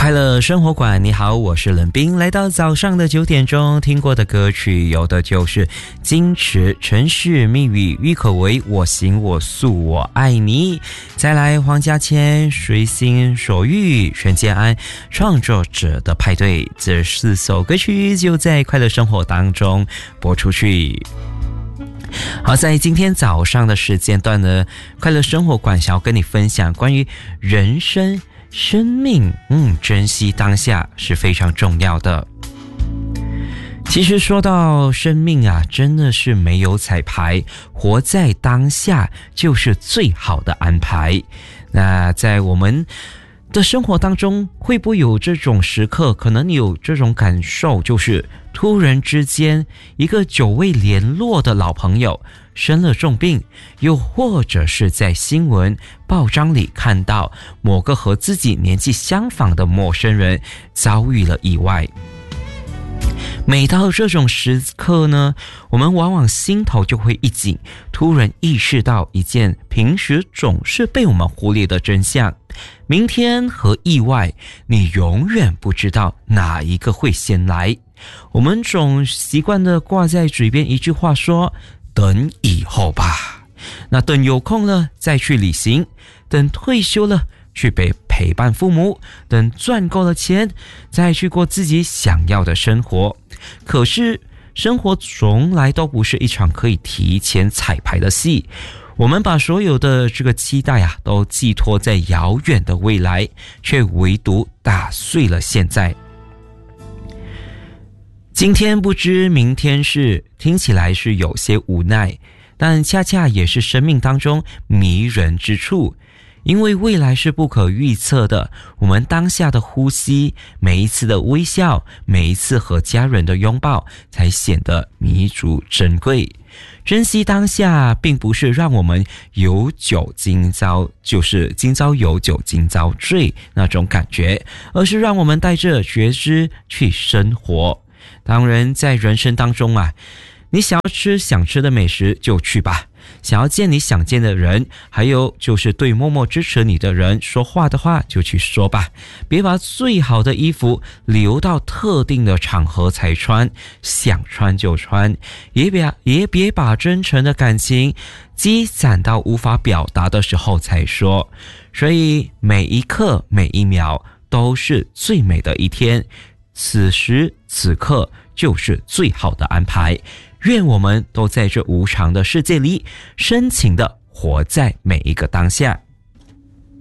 快乐生活馆，你好，我是冷冰。来到早上的9点钟，听过的歌曲有的就是矜持、城市蜜语、郁可唯、我行我素、我爱你。再来黄家千、随心所欲、陈建安、创作者的派对，这4首歌曲就在快乐生活当中播出去。好，在今天早上的时间段呢，快乐生活馆想要跟你分享关于人生生命，珍惜当下是非常重要的。其实说到生命啊，真的是没有彩排，活在当下就是最好的安排。那在我们的生活当中，会不会有这种时刻，可能你有这种感受，就是突然之间一个久未联络的老朋友生了重病，又或者是在新闻报章里看到某个和自己年纪相仿的陌生人遭遇了意外。每到这种时刻呢，我们往往心头就会一紧，突然意识到一件平时总是被我们忽略的真相：明天和意外，你永远不知道哪一个会先来。我们总习惯的挂在嘴边一句话说，等以后吧，那等有空了再去旅行，等退休了去陪伴父母，等赚够了钱再去过自己想要的生活。可是生活从来都不是一场可以提前彩排的戏，我们把所有的这个期待啊都寄托在遥远的未来，却唯独打碎了现在。今天不知明天事，听起来是有些无奈，但恰恰也是生命当中迷人之处。因为未来是不可预测的，我们当下的呼吸，每一次的微笑，每一次和家人的拥抱，才显得弥足珍贵。珍惜当下，并不是让我们有酒今朝，就是今朝有酒今朝醉那种感觉，而是让我们带着觉知去生活。当然在人生当中啊，你想要吃想吃的美食就去吧，想要见你想见的人，还有就是对默默支持你的人说话的话就去说吧，别把最好的衣服留到特定的场合才穿，想穿就穿，也别把真诚的感情积攒到无法表达的时候才说。所以每一刻每一秒都是最美的一天，此时此刻就是最好的安排。愿我们都在这无常的世界里深情地活在每一个当下。